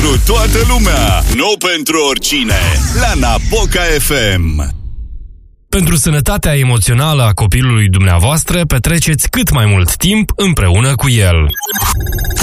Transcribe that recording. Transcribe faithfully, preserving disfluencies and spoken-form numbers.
Pentru toată lumea, nu pentru oricine. La Napoca F M. Pentru sănătatea emoțională a copilului dumneavoastră, petreceți cât mai mult timp împreună cu el.